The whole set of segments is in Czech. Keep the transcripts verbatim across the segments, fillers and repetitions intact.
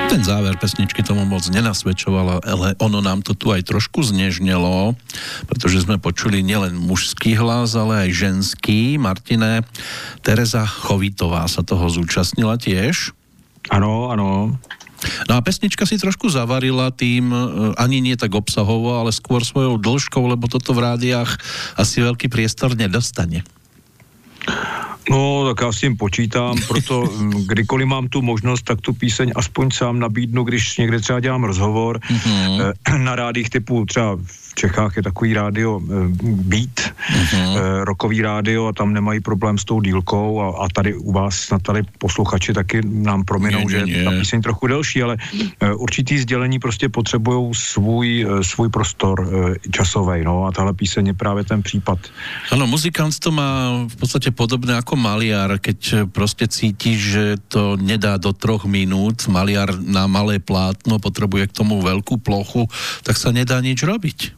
Ten záver pesničky tomu moc nenasvedčoval, ale ono nám to tu aj trošku znežnelo, pretože sme počuli nielen mužský hlas, ale aj ženský. Martine, Tereza Chovitová sa toho zúčastnila tiež. Ano, ano. No a pesnička si trošku zavarila tým, ani nie tak obsahovo, ale skôr svojou dĺžkou, lebo toto v rádiách asi veľký priestor nedostane. No, tak já s tím počítám, proto kdykoliv mám tu možnost, tak tu píseň aspoň sám nabídnu, když někde třeba dělám rozhovor mm-hmm. na rádích typu třeba v Čechách je takový rádio Beat, mm-hmm. rockový rádio a tam nemají problém s tou dílkou a, a tady u vás snad tady posluchači taky nám prominou, nie, nie, že ta píseň trochu delší, ale určitý sdělení prostě potřebujou svůj, svůj prostor časovej, no a tahle píseň je právě ten případ. Ano, muzikant to má v podstatě podobné jako maliar, keď prostě cítíš, že to nedá do troch minút, maliar na malé plátno potřebuje k tomu velkou plochu, tak sa nedá nič robiť.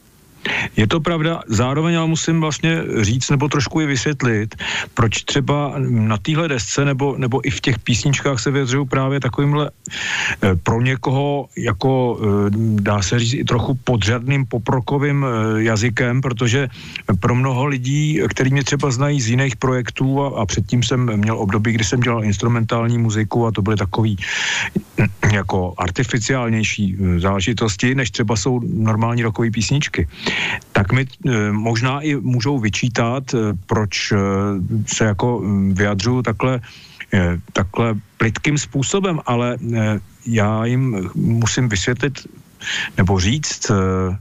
Je to pravda, zároveň ale musím vlastně říct nebo trošku i vysvětlit, proč třeba na téhle desce nebo, nebo i v těch písničkách se vyjadřují právě takovýmhle eh, pro někoho jako eh, dá se říct i trochu podřadným poprokovým eh, jazykem, protože pro mnoho lidí, který mě třeba znají z jiných projektů a, a předtím jsem měl období, kdy jsem dělal instrumentální muziku a to byly takový hm, jako artificiálnější eh, záležitosti, než třeba jsou normální rockové písničky. Tak mi e, možná i můžou vyčítat, e, proč e, se jako vyjadřuju takhle, e, takhle plytkým způsobem, ale e, já jim musím vysvětlit nebo říct, e,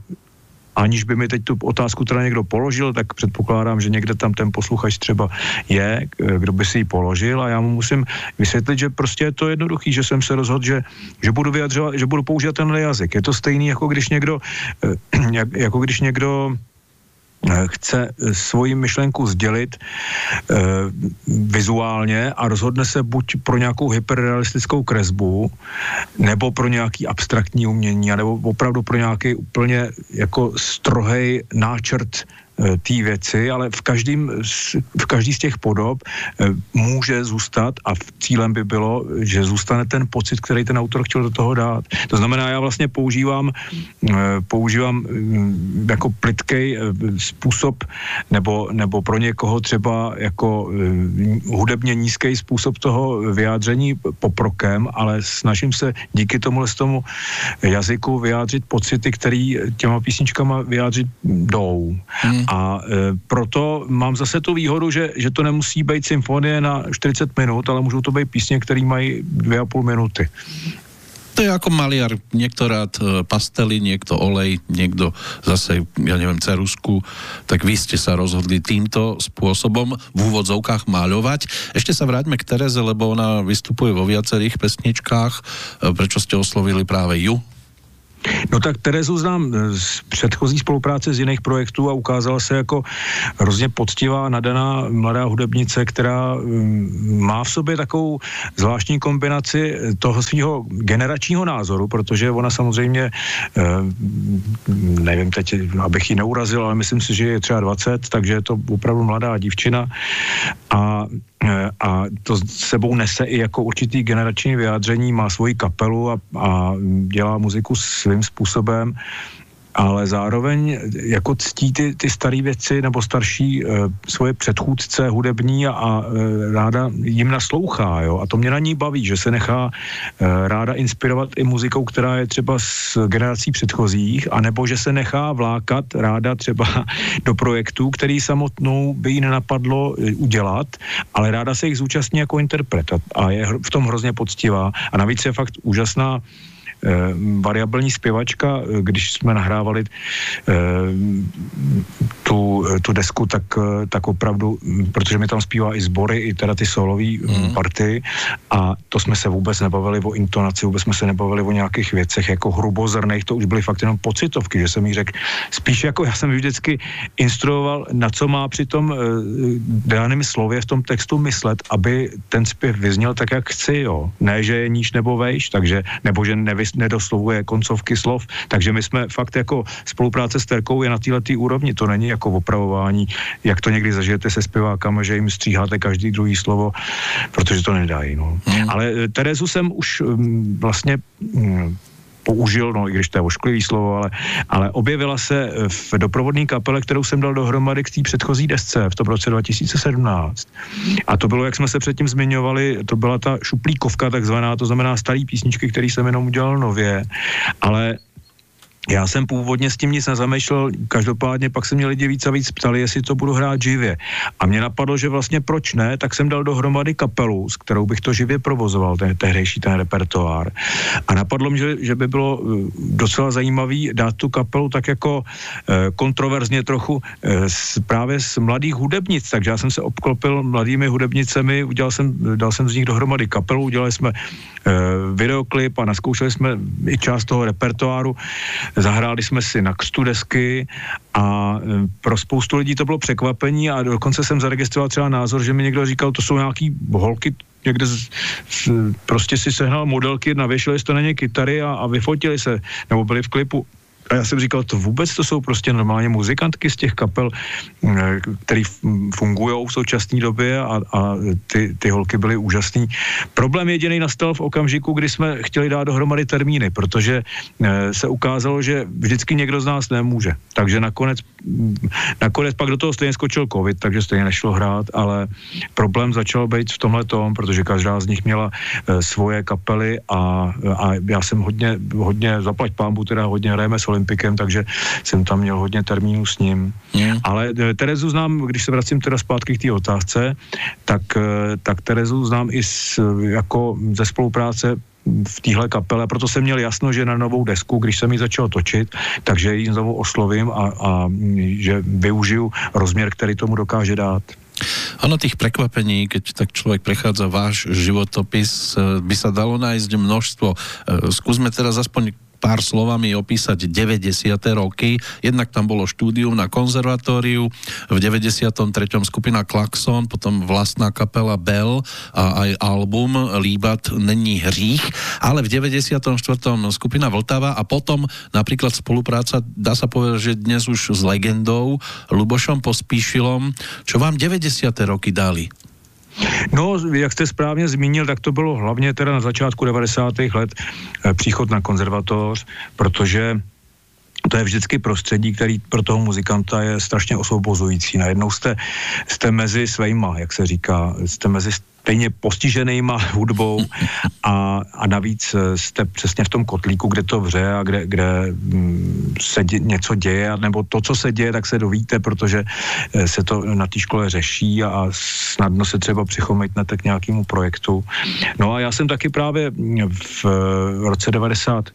aniž by mi teď tu otázku teda někdo položil, tak předpokládám, že někde tam ten posluchač třeba je, kdo by si ji položil a já mu musím vysvětlit, že prostě je to jednoduchý, že jsem se rozhodl, že, že budu vyjadřovat, že budu používat tenhle jazyk. Je to stejný, jako když někdo, jako když někdo chce svoji myšlenku sdělit e, vizuálně a rozhodne se buď pro nějakou hyperrealistickou kresbu, nebo pro nějaký abstraktní umění, nebo opravdu pro nějaký úplně jako strohej náčrt té věci, ale v každém, v každý z těch podob může zůstat a cílem by bylo, že zůstane ten pocit, který ten autor chtěl do toho dát. To znamená, já vlastně používám používám jako plytkej způsob nebo, nebo pro někoho třeba jako hudebně nízký způsob toho vyjádření poprokem, ale snažím se díky tomuhle tomu jazyku vyjádřit pocity, který těma písničkama vyjádřit jdou. Hmm. A e, proto mám zase tu výhodu, že, že to nemusí být symfonie na čtyřicet minut, ale můžou to být písně, které mají dvě a půl minuty. To je ako maliar, niekto rád pastely, niekto olej, niekto zase, ja neviem, ceruzku, tak vy ste sa rozhodli týmto spôsobom v úvodzovkách maľovať. Ešte sa vráťme k Tereze, lebo ona vystupuje vo viacerých pesničkách. Prečo ste oslovili práve ju? No tak Terezu znám z předchozí spolupráce z jiných projektů a ukázala se jako hrozně poctivá, nadaná mladá hudebnice, která má v sobě takovou zvláštní kombinaci toho svého generačního názoru, protože ona samozřejmě, nevím teď, abych ji neurazil, ale myslím si, že je třeba dvacet, takže je to opravdu mladá dívčina a a to sebou nese i jako určitý generační vyjádření, má svoji kapelu a, a dělá muziku svým způsobem, ale zároveň jako ctí ty, ty staré věci nebo starší e, svoje předchůdce hudební a, a e, ráda jim naslouchá, jo? A to mě na ní baví, že se nechá e, ráda inspirovat i muzikou, která je třeba z generací předchozích, anebo že se nechá vlákat ráda třeba do projektů, který samotnou by jí nenapadlo udělat, ale ráda se jich zúčastní jako interpret a je v tom hrozně poctivá a navíc je fakt úžasná Eh, variabilní zpěvačka, když jsme nahrávali eh, tu, tu desku, tak, tak opravdu, protože mi tam zpívá i sbory, i teda ty solový mm. party a to jsme se vůbec nebavili o intonaci, vůbec jsme se nebavili o nějakých věcech jako hrubozrných, to už byly fakt jenom pocitovky, že jsem jí řekl, spíš jako já jsem vždycky instruoval, na co má při tom eh, daném slově v tom textu myslet, aby ten zpěv vyzněl tak, jak chci, jo. Ne, že je níž nebo vejš, takže, nebo že nevys nedoslovuje koncovky slov, takže my jsme fakt jako spolupráce s Terkou je na této úrovni, to není jako opravování, jak to někdy zažijete se zpěvákama, že jim stříháte každý druhý slovo, protože to nedají, no. Hmm. Ale Terezu jsem už um, vlastně um, použil, no i když to je ošklivý slovo, ale, ale objevila se v doprovodné kapele, kterou jsem dal dohromady k té předchozí desce v tom roce dva tisíce sedmnáct. A to bylo, jak jsme se předtím zmiňovali, to byla ta šuplíkovka takzvaná, to znamená starý písničky, který jsem jenom udělal nově, ale já jsem původně s tím nic nezamýšlel, každopádně pak se mě lidi víc a víc ptali, jestli to budu hrát živě. A mě napadlo, že vlastně proč ne, tak jsem dal dohromady kapelu, s kterou bych to živě provozoval, ten tehdejší ten repertoár. A napadlo mě, že, že by bylo docela zajímavý dát tu kapelu tak jako eh, kontroverzně trochu eh, s, právě s mladých hudebnic, takže já jsem se obklopil mladými hudebnicemi, udělal jsem, dal jsem z nich dohromady kapelu, udělali jsme eh, videoklip a naskoušeli jsme i část toho repertoáru. Zahráli jsme si na křtu desky a pro spoustu lidí to bylo překvapení a dokonce jsem zaregistroval třeba názor, že mi někdo říkal, to jsou nějaký holky, někde z, z, prostě si sehnal modelky, navěšili si to na ně kytary a, a vyfotili se, nebo byli v klipu. A já jsem říkal, to vůbec to jsou prostě normálně muzikantky z těch kapel, který fungují v současné době a, a ty, ty holky byly úžasný. Problém jediný nastal v okamžiku, kdy jsme chtěli dát dohromady termíny, protože se ukázalo, že vždycky někdo z nás nemůže. Takže nakonec, nakonec pak do toho stejně skočil covid, takže stejně nešlo hrát, ale problém začal být v tomhletom, protože každá z nich měla svoje kapely a, a já jsem hodně, hodně zaplať pánbu, teda hodně hrajeme s Olympikem, takže jsem tam měl hodně termínů s ním. Mm. Ale Terezu znám, když se vracím teda zpátky k té otázce, tak, tak Terezu znám i z, jako ze spolupráce v téhle kapele, proto jsem měl jasno, že na novou desku, když jsem ji začal točit, takže ji znovu oslovím a, a že využiju rozměr, který tomu dokáže dát. Ono tých prekvapení, keď tak človek prechádza váš životopis, by sa dalo nájsť množstvo. Skúsme teraz aspoň pár slovami opísať deväťdesiate roky. Jednak tam bolo štúdium na konzervatóriu, v deväťdesiatom treťom skupina Klaxon, potom vlastná kapela Bell a aj album Líbat není hřích, ale v deväťdesiatom štvrtom skupina Vltava a potom napríklad spolupráca, dá sa povedať, že dnes už s legendou Lubošom Pospíšilom. Čo vám deväťdesiate roky dali? No, jak jste správně zmínil, tak to bylo hlavně teda na začátku devadesátých let příchod na konzervatoř, protože to je vždycky prostředí, který pro toho muzikanta je strašně osvobozující. Najednou jste, jste mezi svejma, jak se říká, jste mezi stejně postiženýma hudbou a, a navíc jste přesně v tom kotlíku, kde to vře a kde, kde se dě, něco děje, nebo to, co se děje, tak se dovíte, protože se to na té škole řeší a snadno se třeba přichomejtnete k nějakému projektu. No a já jsem taky právě v roce devadesát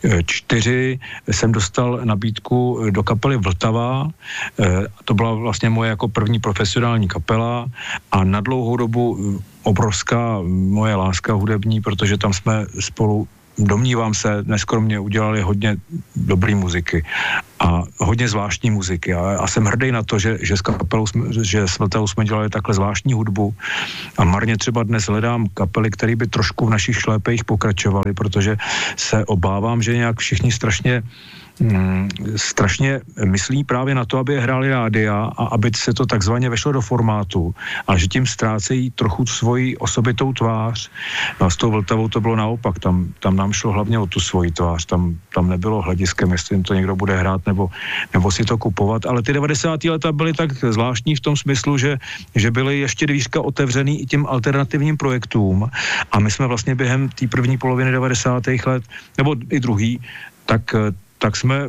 čtyři jsem dostal nabídku do kapely Vltava. To byla vlastně moje jako první profesionální kapela a na dlouhou dobu obrovská moje láska hudební, protože tam jsme spolu, domnívám se, neskromně udělali hodně dobrý muziky a hodně zvláštní muziky. A, a jsem hrdý na to, že, že s kapelou jsme, že s Vltavou jsme dělali takhle zvláštní hudbu a marně třeba dnes hledám kapely, které by trošku v našich šlépejích pokračovaly, protože se obávám, že nějak všichni strašně Hmm, strašně myslí právě na to, aby je hráli rádia a aby se to takzvaně vešlo do formátu, ale že tím ztrácejí trochu svoji osobitou tvář. No a s tou Vltavou to bylo naopak, tam, tam nám šlo hlavně o tu svoji tvář, tam, tam nebylo hlediskem, jestli jim to někdo bude hrát nebo, nebo si to kupovat, ale ty devadesátá léta byly tak zvláštní v tom smyslu, že, že byly ještě dvířka otevřený i těm alternativním projektům a my jsme vlastně během té první poloviny devadesátých let, nebo i druhý, tak tak jsme,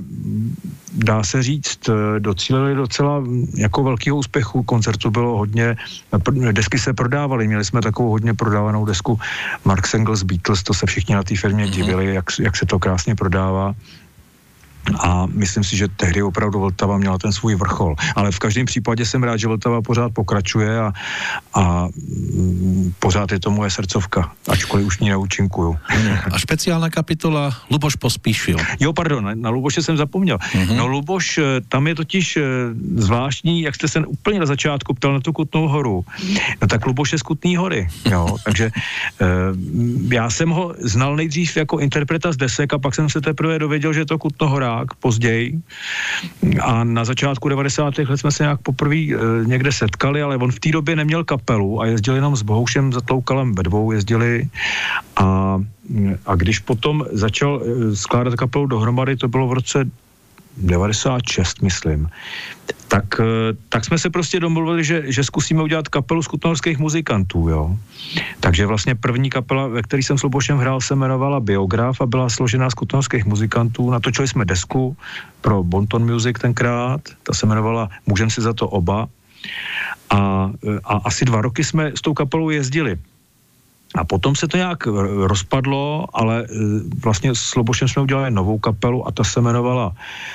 dá se říct, docílili docela jako velkého úspěchu. Koncertu bylo hodně, desky se prodávaly, měli jsme takovou hodně prodávanou desku Mark Singles Beatles, to se všichni na té firmě divili, jak, jak se to krásně prodává. A myslím si, že tehdy opravdu Vltava měla ten svůj vrchol. Ale v každém případě jsem rád, že Vltava pořád pokračuje a, a mm, pořád je to moje srdcovka, ačkoliv už ní neúčinkuju. A špeciálna kapitola Luboš Pospíšil. Jo, pardon, na, na Luboše jsem zapomněl. Mm-hmm. No Luboš, tam je totiž zvláštní, jak jste se úplně na začátku ptal na tu Kutnou horu. No tak Luboš je z Kutný Hory, jo, takže eh, já jsem ho znal nejdřív jako interpreta z desek a pak jsem se teprve dověděl, že je to Kutnohorák později. A na začátku devadesátých let jsme se nějak poprvé e, někde setkali, ale on v té době neměl kapelu a jezdil jenom s Bohoušem Zatloukalem ve dvou jezdili a, a když potom začal e, skládat kapelu dohromady, to bylo v roce devadesát šest, myslím, tak, tak jsme se prostě domluvili, že, že zkusíme udělat kapelu z kutnohorských muzikantů, jo. Takže vlastně první kapela, ve které jsem s Lubošem hrál, se jmenovala Biograf a byla složená z kutnohorských muzikantů. Natočili jsme desku pro Bonton Music tenkrát, ta se jmenovala Můžem si za to oba. A, a asi dva roky jsme s tou kapelou jezdili. A potom se to nějak rozpadlo, ale vlastně s Lubošem jsme udělali novou kapelu a ta se jmenovala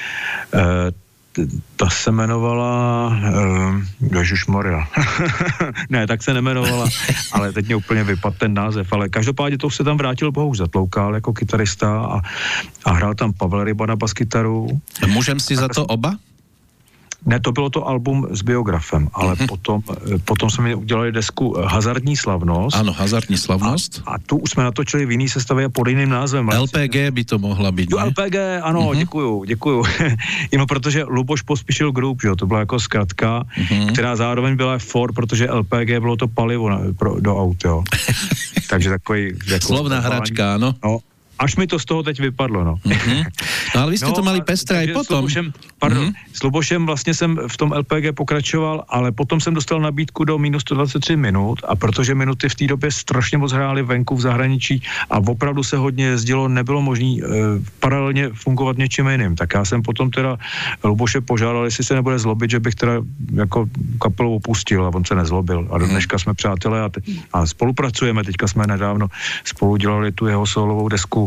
ta se jmenovala uh, Ježišmarja. Ne, tak se nemenovala, ale teď mě úplně vypadl ten název, ale každopádně to se tam vrátil Bohuš Zatloukal jako kytarista a, a hrál tam Pavel Ryba na baskytaru. Můžem si za to oba? Ne, to bylo to album s Biografem, ale mm-hmm. potom, potom jsme udělali desku Hazardní slavnost. Ano, Hazardní slavnost. A, a tu už jsme natočili v jiný sestavě pod jiným názvem. L P G by to mohla být, jo, L P G, ano, mm-hmm. děkuju, děkuju. Jenom protože Luboš Pospíšil Group, že jo, to byla jako zkratka, mm-hmm. která zároveň byla for, protože L P G bylo to palivo na, pro, do aut, jo. Takže takový... Jako slovná hračka, ano. No. Až mi to z toho teď vypadlo, no. Mm-hmm. No ale vy jste no, to mali pestré aj potom. S Lubošem, pardon, mm-hmm. s Lubošem vlastně jsem v tom L P G pokračoval, ale potom jsem dostal nabídku do minus sto dvacet tři minut a protože minuty v té době strašně moc hráli venku v zahraničí a opravdu se hodně jezdilo, nebylo možné e, paralelně fungovat něčím jiným. Tak já jsem potom teda Luboše požádal, jestli se nebude zlobit, že bych teda jako kapelu opustil a on se nezlobil. A do dneška jsme přátelé a, te, a spolupracujeme. Teďka jsme nedávno spolu dělali tu jeho solovou desku,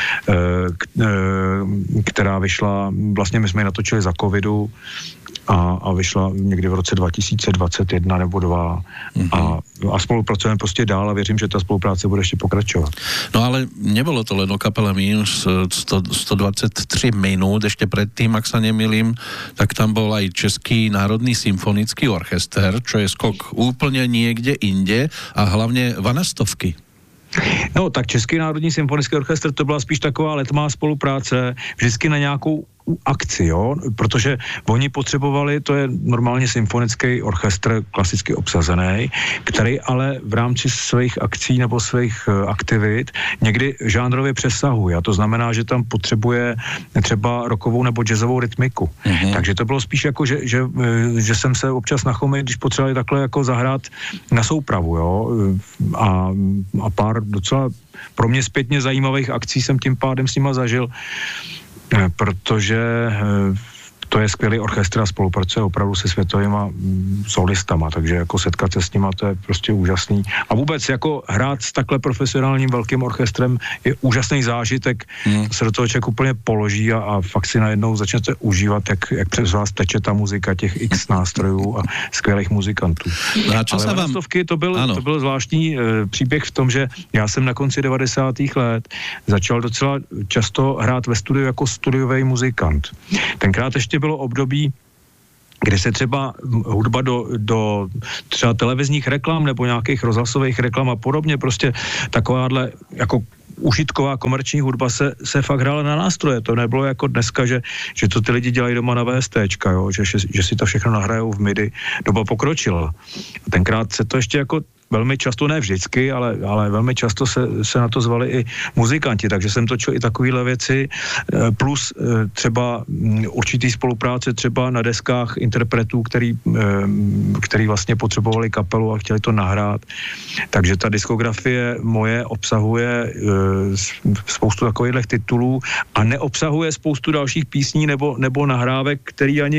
která vyšla, vlastně my jsme ji natočili za covidu a, a vyšla někdy v roce dva tisíce dvacet jedna nebo dva mm-hmm. a, a spolupracujeme prostě dál a věřím, že ta spolupráce bude ještě pokračovat. No ale nebolo to len o kapele minus sto dvacet tři minút, ešte predtým, ak sa nemýlim, tak tam bol aj Český národný symfonický orchester, čo je skok úplne niekde inde a hlavne vanastovky. No, tak Český národní symfonický orchestr to byla spíš taková letmá spolupráce, vždycky na nějakou akci, jo, protože oni potřebovali, to je normálně symfonický orchestr, klasicky obsazený, který ale v rámci svých akcí nebo svých uh, aktivit někdy žánrově přesahuje. A to znamená, že tam potřebuje třeba rockovou nebo jazzovou rytmiku. Mm-hmm. Takže to bylo spíš jako, že, že, že jsem se občas na chomy, když potřebovali takhle jako zahrát na soupravu, jo, a, a pár docela pro mě zpětně zajímavých akcí jsem tím pádem s nima zažil, protože to je skvělý orchestr a spolupracuje opravdu se světovýma solistama, takže jako setkat se s nima, to je prostě úžasný. A vůbec jako hrát s takhle profesionálním velkým orchestrem je úžasný zážitek, hmm. se do toho člověk úplně položí a, a fakt si najednou začnete užívat, jak, jak přes vás teče ta muzika těch x nástrojů a skvělých muzikantů. No a čo ale sa vám... to byl, to byl zvláštní e, příběh v tom, že já jsem na konci devadesátých let začal docela často hrát ve studiu jako studiový muzikant. Tenkrát ještě bylo období, kde se třeba hudba do, do třeba televizních reklam nebo nějakých rozhlasových reklam a podobně, prostě takováhle jako užitková komerční hudba se, se fakt hrála na nástroje. To nebylo jako dneska, že, že to ty lidi dělají doma na VSTčka, jo? Že, že, že si to všechno nahrajou v MIDI. Doba pokročila. A tenkrát se to ještě jako velmi často, ne vždycky, ale, ale velmi často se, se na to zvali i muzikanti, takže jsem točil i takovýhle věci, plus třeba určitý spolupráce třeba na deskách interpretů, který, který vlastně potřebovali kapelu a chtěli to nahrát. Takže ta diskografie moje obsahuje spoustu takovýchhle titulů a neobsahuje spoustu dalších písní nebo, nebo nahrávek, který ani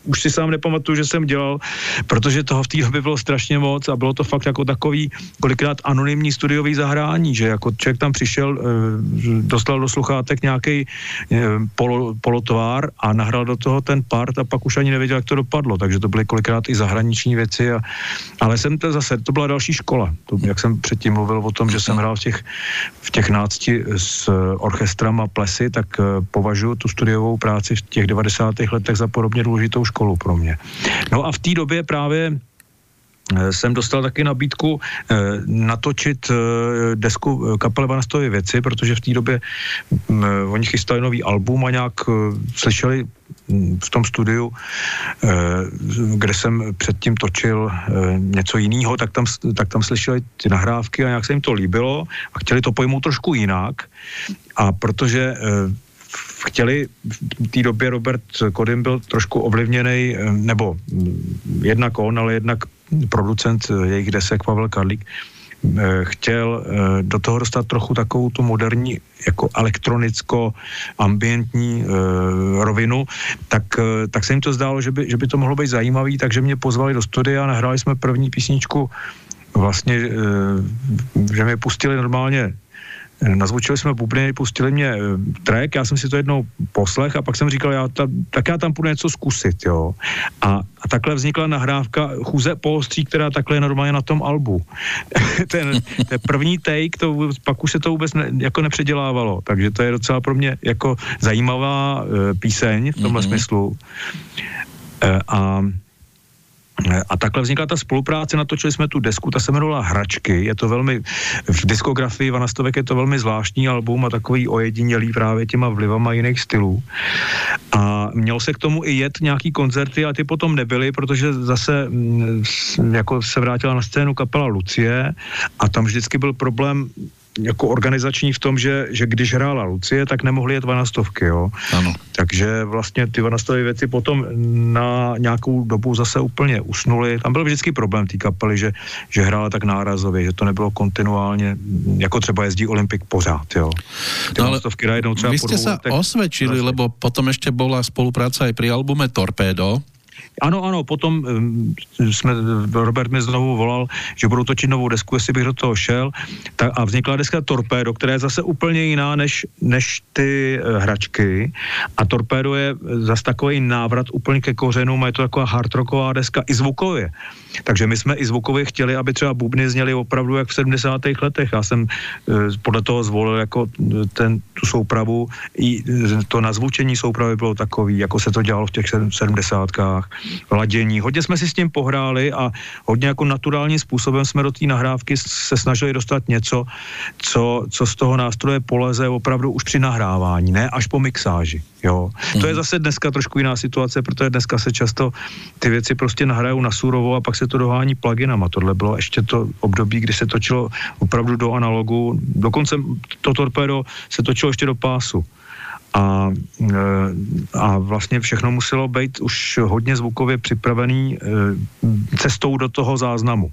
už si sám nepamatuju, že jsem dělal, protože toho v té době bylo strašně moc a bylo to fakt jako takový kolikrát anonymní studiový zahrání, že jako člověk tam přišel, dostal do sluchátek nějaký polo, polotvár a nahrál do toho ten part a pak už ani nevěděl, jak to dopadlo, takže to byly kolikrát i zahraniční věci, a, ale jsem to zase, to byla další škola, to, jak jsem předtím mluvil o tom, že jsem hrál v těch, v těch nácti s orchestrama plesy, tak považuji tu studiovou práci v těch devadesátých letech za podobně důležitou školu pro mě. No a v té době právě jsem dostal taky nabídku eh, natočit eh, desku kapely Vanastovy věci, protože v té době hm, oni chystali nový album a nějak eh, slyšeli hm, v tom studiu, eh, kde jsem předtím točil eh, něco jiného, tak tam, tak tam slyšeli ty nahrávky a nějak se jim to líbilo a chtěli to pojmout trošku jinak. A protože eh, chtěli, v té době Robert Kodym byl trošku ovlivněný, nebo jednak on, ale jednak producent jejich desek Pavel Karlík, chtěl do toho dostat trochu takovou tu moderní, jako elektronicko-ambientní rovinu, tak, tak se jim to zdálo, že by, že by to mohlo být zajímavý, takže mě pozvali do studia a nahráli jsme první písničku vlastně, že mě pustili normálně. Nazvučili jsme bubny, pustili mě track, já jsem si to jednou poslech a pak jsem říkal, já ta, tak já tam půjdu něco zkusit, jo. A, a takhle vznikla nahrávka Chůze poostří, která takhle je normálně na tom albu. ten, ten první take, to, pak už se to vůbec ne, jako nepředělávalo, takže to je docela pro mě jako zajímavá uh, píseň v tomhle mm-hmm. smyslu. Uh, a A takhle vznikla ta spolupráce, natočili jsme tu desku, ta se jmenovala Hračky, je to velmi, v diskografii Vanastovek je to velmi zvláštní album a takový ojedinělý právě těma vlivama jiných stylů. A mělo se k tomu i jet nějaký koncerty, ale ty potom nebyly, protože zase jako se vrátila na scénu kapela Lucie a tam vždycky byl problém jako organizační v tom, že, že když hrála Lucie, tak nemohly jet Vanastovky, jo. Ano. Takže vlastně ty Vanastovy věci potom na nějakou dobu zase úplně usnuly. Tam byl vždycky problém té kapely, že, že hrála tak nárazově, že to nebylo kontinuálně, jako třeba jezdí Olympik pořád, jo. Ty no, Vanastovky najednou třeba vy ste sa tak... osvedčili, lebo potom ešte bola spolupráca aj pri albume Torpédo. Ano, ano, potom um, jsme, Robert mi znovu volal, že budou točit novou desku, jestli bych do toho šel, tak, a vznikla deska Torpédo, která je zase úplně jiná než, než ty uh, hračky a Torpédo je zase takový návrat úplně ke kořenům a je to taková hardrocková deska i zvukově. Takže my jsme i zvukově chtěli, aby třeba bubny zněly opravdu jak v sedmdesátých letech. Já jsem uh, podle toho zvolil jako ten, tu soupravu, i to nazvučení soupravy bylo takový, jako se to dělalo v těch sedmdesátkách. Ladění. Hodně jsme si s tím pohráli a hodně jako naturálním způsobem jsme do té nahrávky se snažili dostat něco, co, co z toho nástroje poleze opravdu už při nahrávání, ne až po mixáži. Jo. Mm. To je zase dneska trošku jiná situace, protože dneska se často ty věci prostě nahrajou na surovo a pak se to dohání pluginama. Tohle bylo ještě to období, kdy se točilo opravdu do analogu. Dokonce to Torpédo se točilo ještě do pásu. A, a vlastně všechno muselo být už hodně zvukově připravený cestou do toho záznamu.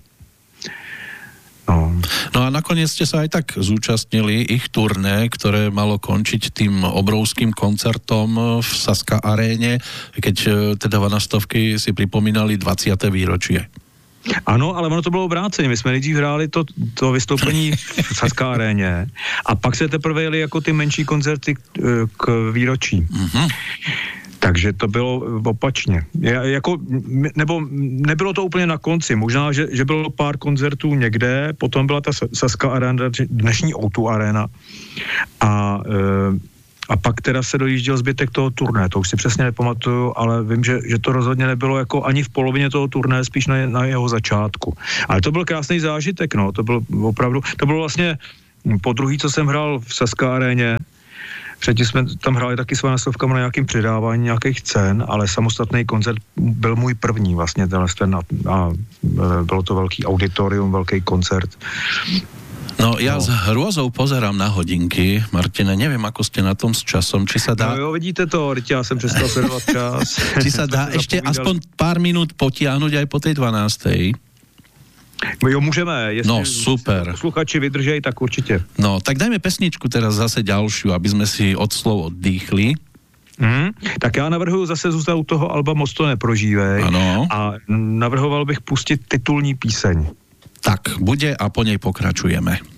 No. No a nakoniec ste sa aj tak zúčastnili ich turné, ktoré malo končiť tým obrovským koncertom v Saska aréne, keď teda Vanastovky si pripomínali dvacáté výročie. Ano, ale ono to bylo obráceně. My jsme nejdřív hráli to, to vystoupení v Saska aréně a pak se teprve jeli jako ty menší koncerty k, k výročí. Mm-hmm. Takže to bylo opačně. Já, jako, nebo nebylo to úplně na konci. Možná, že, že bylo pár koncertů někde, potom byla ta Saska aréna, dnešní ó dva aréna. A e, A pak teda se dojížděl zbytek toho turné, to už si přesně nepamatuju, ale vím, že, že to rozhodně nebylo jako ani v polovině toho turné, spíš na, na jeho začátku. Ale to byl krásný zážitek, no, to byl opravdu, to bylo vlastně po druhý, co jsem hrál v Saska aréně. Předtím jsme tam hráli taky s Vanastovkama na nějakým předávání nějakých cen, ale samostatný koncert byl můj první vlastně ten a, a bylo to velký auditorium, velký koncert. No, ja no. s hrôzou pozerám na hodinky. Martine, neviem, ako ste na tom s časom. Či sa dá... No jo, vidíte to, ja som prestal sledovať čas. Či sa dá ešte aspoň pár minút potiahnuť aj po tej dvanástej? Jo, môžeme. Jestli no, super. Posluchači vydržej, tak určite. No, tak dajme pesničku teraz zase ďalšiu, aby sme si od slov oddýchli. Hmm, tak já navrhuji zase zůstat u toho alba Moc to neprožívej. Ano. A navrhoval bych pustit titulní píseň. Tak, bude a po nej pokračujeme.